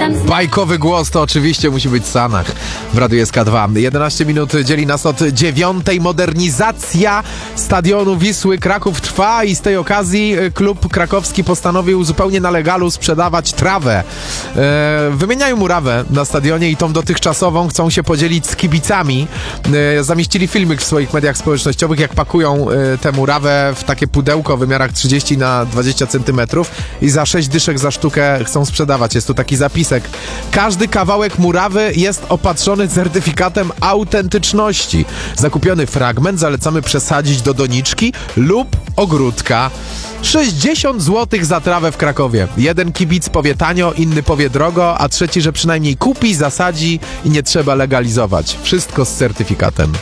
Bajkowy głos to oczywiście musi być Sanach w Radiu SK2. 11 minut dzieli nas od 9. Modernizacja stadionu Wisły Kraków trwa i z tej okazji klub krakowski postanowił zupełnie na legalu sprzedawać trawę. Wymieniają murawę na stadionie i tą dotychczasową chcą się podzielić z kibicami. Zamieścili filmik w swoich mediach społecznościowych, jak pakują tę murawę w takie pudełko w wymiarach 30 na 20 cm i za 6 dyszek za sztukę chcą sprzedawać. Jest tu taki zapisek. Każdy kawałek murawy jest opatrzony certyfikatem autentyczności. Zakupiony fragment zalecamy przesadzić do doniczki lub ogródka. 60 zł za trawę w Krakowie. Jeden kibic powie tanio, inny powie drogo, a trzeci, że przynajmniej kupi, zasadzi i nie trzeba legalizować. Wszystko z certyfikatem.